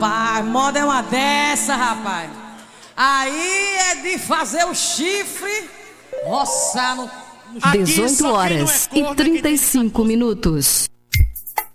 Pai, moda é uma dessa, rapaz. Aí é de fazer o chifre roçar no... 18 horas e 35 minutos.